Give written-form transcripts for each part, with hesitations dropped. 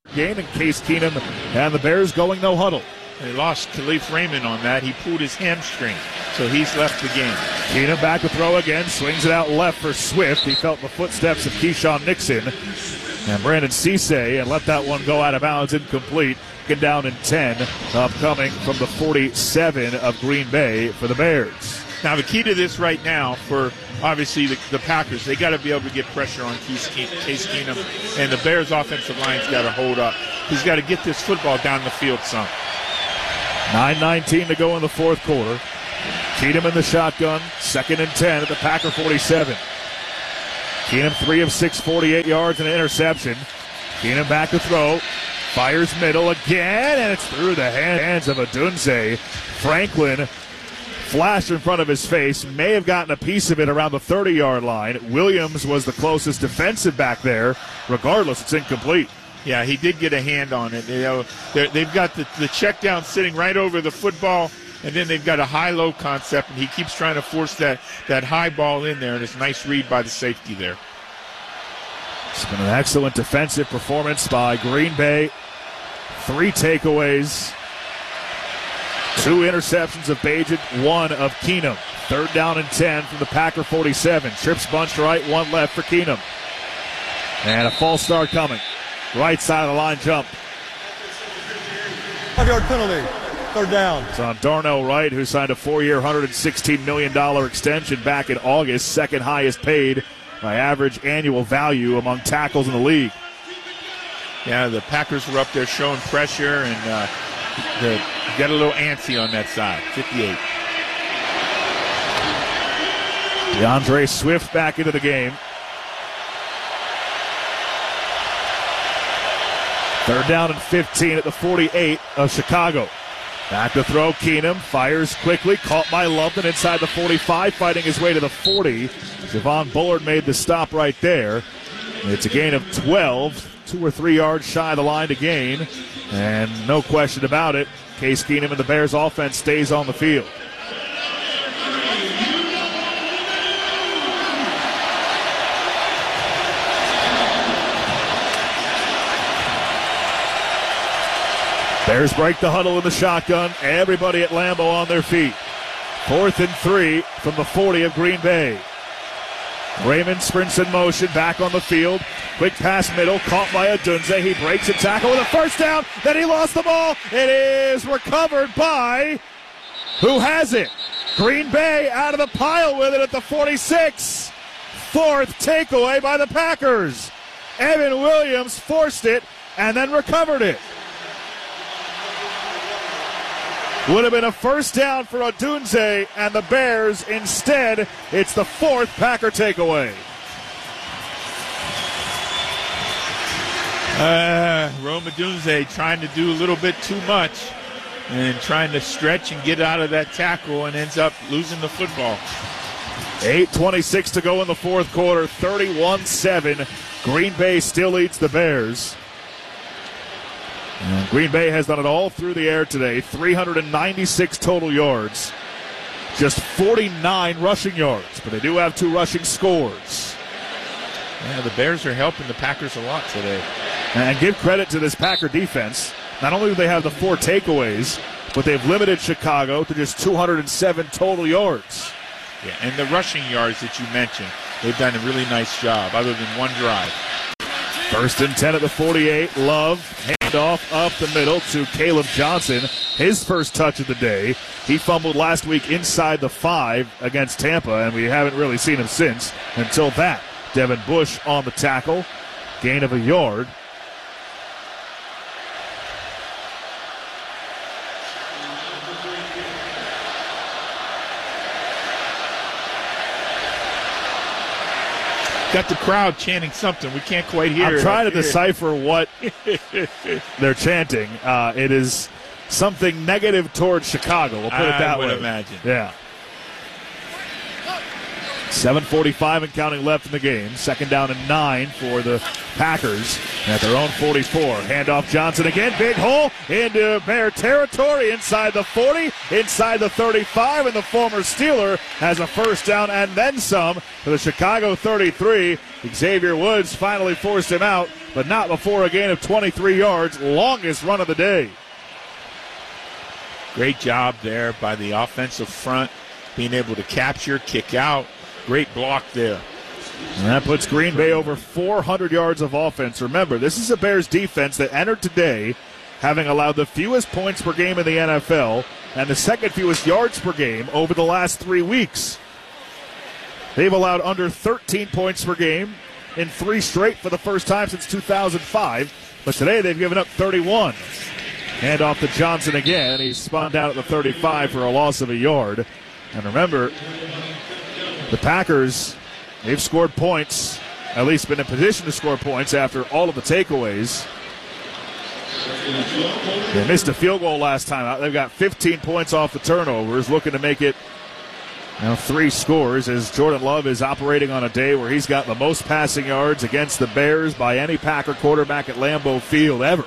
game, and Case Keenum and the Bears going no huddle. They lost Khalif Raymond on that. He pulled his hamstring, so he's left the game. Keenum back to throw again, swings it out left for Swift. He felt the footsteps of Keyshawn Nixon and Brandon Cisse and let that one go out of bounds, incomplete. Getting down in 10, upcoming from the 47 of Green Bay for the Bears. Now the key to this right now for obviously the Packers, they got to be able to get pressure on Case Keenum, and the Bears offensive line's got to hold up. He's got to get this football down the field some. 9:19 to go in the fourth quarter. Keenum in the shotgun, 2nd and 10 at the Packer 47. Keenum 3 of 6, 48 yards and an interception. Keenum back to throw, fires middle again, and it's through the hands of Odunze. Franklin flashed in front of his face, may have gotten a piece of it around the 30-yard line. Williams was the closest defensive back there. Regardless, it's incomplete. Yeah, he did get a hand on it. They've got the check down sitting right over the football, and then they've got a high-low concept, and he keeps trying to force that high ball in there, and it's a nice read by the safety there. It's been an excellent defensive performance by Green Bay. 3 takeaways, 2 interceptions of Bagent, 1 of Keenum. 3rd down and 10 from the Packer 47. Trips bunched right, 1 left for Keenum. And a false start coming. Right side of the line jump. 5-yard penalty. 3rd down. It's on Darnell Wright, who signed a 4-year, $116 million extension back in August, 2nd highest paid by average annual value among tackles in the league. Yeah, the Packers were up there showing pressure, and got a little antsy on that side. 58. DeAndre Swift back into the game. 3rd down and 15 at the 48 of Chicago. Back to throw, Keenum fires quickly, caught by Lupton inside the 45, fighting his way to the 40. Javon Bullard made the stop right there. It's a gain of 12, 2 or 3 yards shy of the line to gain, and no question about it, Case Keenum and the Bears offense stays on the field. Bears break the huddle in the shotgun. Everybody at Lambeau on their feet. 4th and 3 from the 40 of Green Bay. Raymond sprints in motion, back on the field. Quick pass middle, caught by Odunze. He breaks a tackle with a 1st down. Then he lost the ball. It is recovered by, who has it? Green Bay out of the pile with it at the 46. 4th takeaway by the Packers. Evan Williams forced it and then recovered it. Would have been a 1st down for Odunze and the Bears. Instead, it's the 4th Packer takeaway. Rome Odunze trying to do a little bit too much and trying to stretch and get out of that tackle and ends up losing the football. 8:26 to go in the fourth quarter, 31-7. Green Bay still leads the Bears. And Green Bay has done it all through the air today. 396 total yards. Just 49 rushing yards. But they do have 2 rushing scores. Yeah, the Bears are helping the Packers a lot today. And give credit to this Packer defense. Not only do they have the 4 takeaways, but they've limited Chicago to just 207 total yards. Yeah, and the rushing yards that you mentioned, they've done a really nice job other than 1 drive. 1st and 10 at the 48. Love, handoff up the middle to Caleb Johnson. His first touch of the day. He fumbled last week inside the 5 against Tampa, and we haven't really seen him since until that. Devin Bush on the tackle. Gain of a yard. Got the crowd chanting something. We can't quite hear it. I'm trying to decipher what they're chanting. It is something negative towards Chicago. We'll put it that way. I would imagine. Yeah. 7:45 and counting left in the game. 2nd down and 9 for the Packers at their own 44. Handoff Johnson again. Big hole into Bear territory inside the 40, inside the 35, and the former Steeler has a 1st down and then some for the Chicago 33. Xavier Woods finally forced him out, but not before a gain of 23 yards. Longest run of the day. Great job there by the offensive front, being able to capture, kick out. Great block there. And that puts Green Bay over 400 yards of offense. Remember, this is a Bears defense that entered today having allowed the fewest points per game in the NFL and the 2nd fewest yards per game over the last 3 weeks. They've allowed under 13 points per game in 3 straight for the first time since 2005. But today they've given up 31. Hand off to Johnson again. He's spun down at the 35 for a loss of a yard. And remember, the Packers, they've scored points, at least been in position to score points after all of the takeaways. They missed a field goal last time out. They've got 15 points off the turnovers, looking to make it 3 scores as Jordan Love is operating on a day where he's got the most passing yards against the Bears by any Packer quarterback at Lambeau Field ever.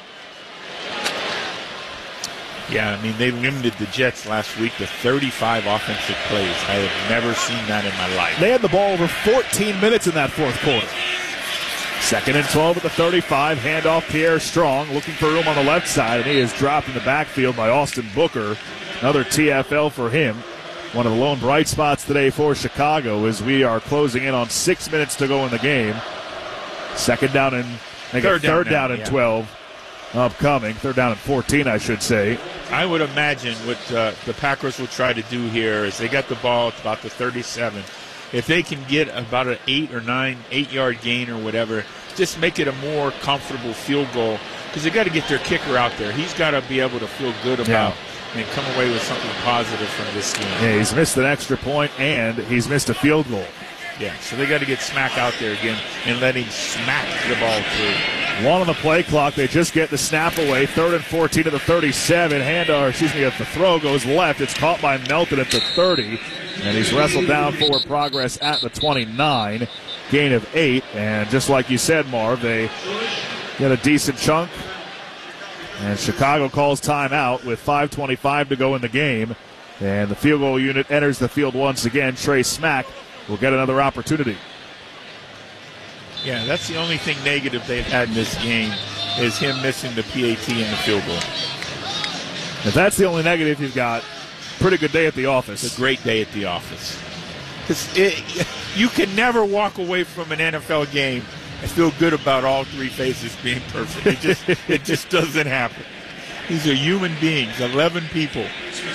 Yeah, I mean, they limited the Jets last week to 35 offensive plays. I have never seen that in my life. They had the ball over 14 minutes in that 4th quarter. 2nd and 12 at the 35. Handoff Pierre Strong looking for room on the left side, and he is dropped in the backfield by Austin Booker. Another TFL for him. One of the lone bright spots today for Chicago as we are closing in on 6 minutes to go in the game. 2nd down and third down and 12 upcoming. 3rd down and 14, I should say. I would imagine what the Packers will try to do here is they got the ball at about the 37. If they can get about an 8-yard gain or whatever, just make it a more comfortable field goal because they got to get their kicker out there. He's got to be able to feel good about and come away with something positive from this game. Yeah, he's missed an extra point and he's missed a field goal. Yeah, so they got to get Smack out there again and let him smack the ball through. 1 on the play clock. They just get the snap away. 3rd and 14 to the 37. If the throw goes left, it's caught by Melton at the 30. And he's wrestled down forward progress at the 29. Gain of 8. And just like you said, Marv, they get a decent chunk. And Chicago calls timeout with 5:25 to go in the game. And the field goal unit enters the field once again. Trey Smack will get another opportunity. Yeah, that's the only thing negative they've had in this game is him missing the PAT and the field goal. If that's the only negative you've got, pretty good day at the office. It's a great day at the office. Because you can never walk away from an NFL game and feel good about all 3 phases being perfect. It just doesn't happen. These are human beings, 11 people.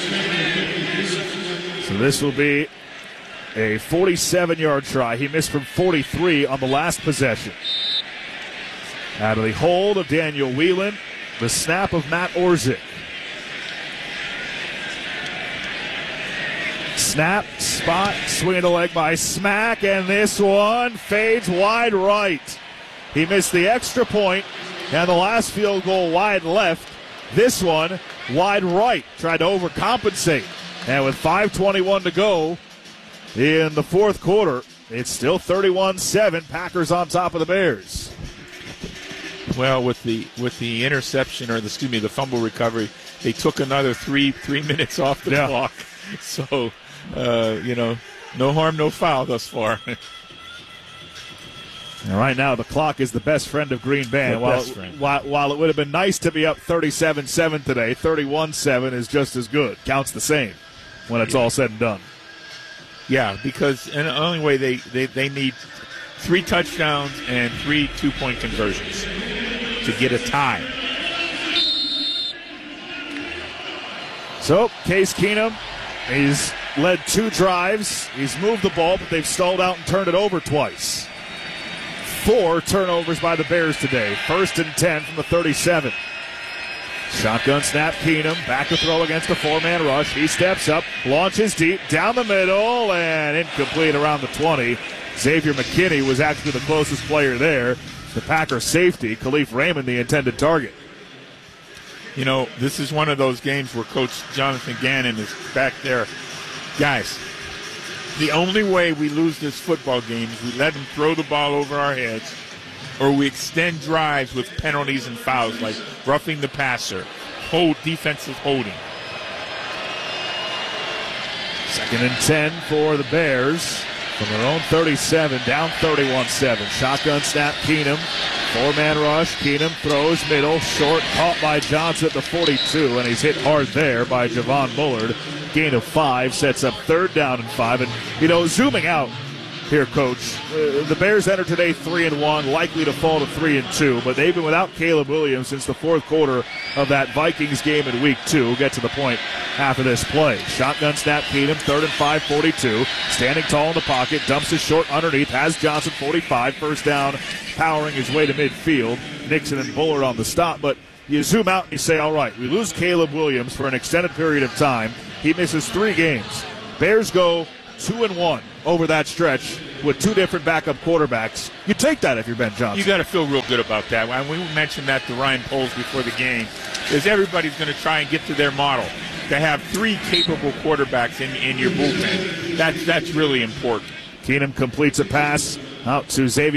So this will be a 47-yard try. He missed from 43 on the last possession. Out of the hold of Daniel Whelan, the snap of Matt Orzik. Snap, spot, swing of the leg by Smack, and this one fades wide right. He missed the extra point and the last field goal wide left. This one wide right. Tried to overcompensate. And with 5:21 to go in the 4th quarter, it's still 31-7. Packers on top of the Bears. Well, with the interception the fumble recovery, they took another three minutes off the clock. So, no harm, no foul thus far. And right now, the clock is the best friend of Green Bay. While it would have been nice to be up 37-7 today, 31-7 is just as good. Counts the same when it's all said and done. Yeah, because in the only way they need 3 touchdowns and 3 2-point conversions to get a tie. So, Case Keenum, he's led 2 drives. He's moved the ball, but they've stalled out and turned it over twice. 4 turnovers by the Bears today. 1st and 10 from the 37. Shotgun snap, Keenum. Back to throw against a 4-man rush. He steps up, launches deep, down the middle, and incomplete around the 20. Xavier McKinney was actually the closest player there. The Packer safety, Khalif Raymond, the intended target. You know, this is one of those games where Coach Jonathan Gannon is back there. Guys, The only way we lose this football game is we let them throw the ball over our heads, or we extend drives with penalties and fouls, like roughing the passer, defensive holding. 2nd and 10 for the Bears from their own 37, down 31-7. Shotgun snap, Keenum. 4-man rush. Keenum throws middle, short, caught by Johnson at the 42, and he's hit hard there by Javon Bullard. Gain of 5 sets up 3rd down and 5. And, zooming out here, Coach, the Bears enter today 3-1, likely to fall to 3-2, but they've been without Caleb Williams since the 4th quarter of that Vikings game in week 2. We'll get to the point after this play. Shotgun snap, Keenum, 3rd and 5, 42. Standing tall in the pocket, dumps it short underneath, has Johnson 45, 1st down, powering his way to midfield. Nixon and Bullard on the stop, but you zoom out and you say, all right, we lose Caleb Williams for an extended period of time. He misses 3 games. Bears go 2-1 over that stretch with 2 different backup quarterbacks. You take that if you're Ben Johnson. You got to feel real good about that. And we mentioned that to Ryan Poles before the game, is everybody's going to try and get to their model. To have 3 capable quarterbacks in your bullpen, that's really important. Keenum completes a pass out to Xavier